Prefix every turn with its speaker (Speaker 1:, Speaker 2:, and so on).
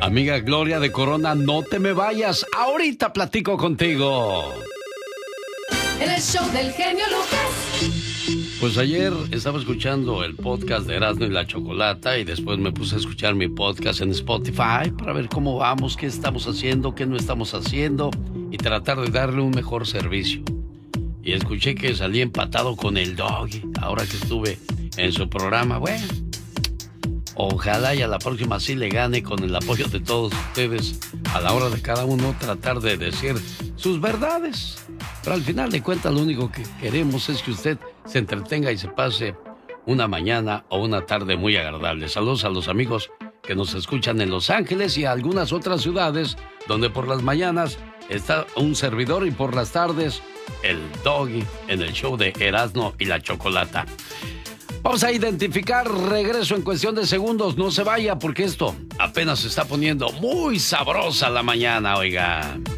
Speaker 1: Amiga Gloria de Corona, no te me vayas. Ahorita platico contigo.
Speaker 2: En el show del genio Lucas.
Speaker 1: Pues ayer estaba escuchando el podcast de Erasmo y la Chocolata y después me puse a escuchar mi podcast en Spotify para ver cómo vamos, qué estamos haciendo, qué no estamos haciendo y tratar de darle un mejor servicio. Y escuché que salí empatado con el Doggy ahora que estuve en su programa. Bueno, ojalá y a la próxima sí le gane con el apoyo de todos ustedes a la hora de cada uno tratar de decir sus verdades. Pero al final de cuentas lo único que queremos es que usted se entretenga y se pase una mañana o una tarde muy agradable. Saludos a los amigos que nos escuchan en Los Ángeles y a algunas otras ciudades donde por las mañanas está un servidor y por las tardes el Doggy en el show de Erasmo y la Chocolata. Vamos a identificar, regreso en cuestión de segundos, no se vaya porque esto apenas se está poniendo muy sabrosa la mañana, oiga.